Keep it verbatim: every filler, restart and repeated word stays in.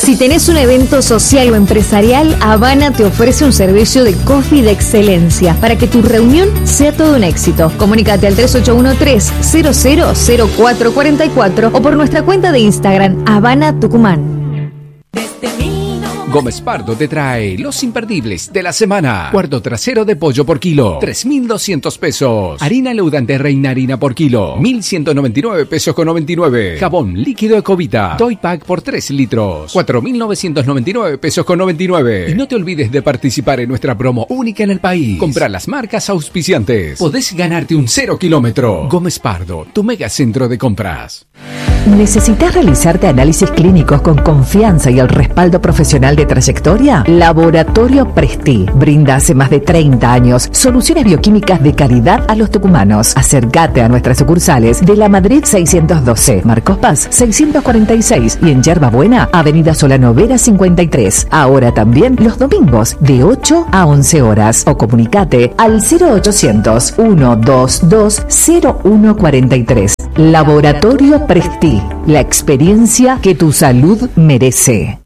Si tenés un evento social o empresarial, Habana te ofrece un servicio de coffee de excelencia para que tu reunión sea todo un éxito. Comunícate al tres ocho uno tres, cero cero cero cuatro cuatro cuatro o por nuestra cuenta de Instagram, Habana Tucumán. Gómez Pardo te trae los imperdibles de la semana. Cuarto trasero de pollo por kilo, tres mil doscientos pesos. Harina leudante Reina Harina por kilo, mil ciento noventa y nueve pesos con noventa y nueve. Jabón líquido Ecovita, Toy Pack por tres litros, cuatro mil novecientos noventa y nueve pesos con noventa y nueve. Y no te olvides de participar en nuestra promo única en el país. Comprar las marcas auspiciantes. Podés ganarte un cero kilómetro. Gómez Pardo, tu mega centro de compras. ¿Necesitas realizarte análisis clínicos con confianza y el respaldo profesional de trayectoria? Laboratorio Presti brinda hace más de treinta años soluciones bioquímicas de calidad a los tucumanos. Acércate a nuestras sucursales de La Madrid seiscientos doce, Marcos Paz seiscientos cuarenta y seis y en Yerba Buena, Avenida Solano Vera cincuenta y tres. Ahora también los domingos de ocho a once horas. O comunicate al cero ochocientos, ciento veintidós, cero uno cuarenta y tres. Laboratorio Presti, la experiencia que tu salud merece.